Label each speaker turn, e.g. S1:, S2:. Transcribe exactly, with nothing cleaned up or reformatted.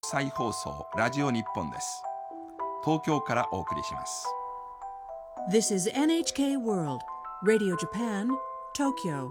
S1: 際放送ラジオ日本です。東京からお送りします。
S2: This is エヌエイチケー World Radio Japan, Tokyo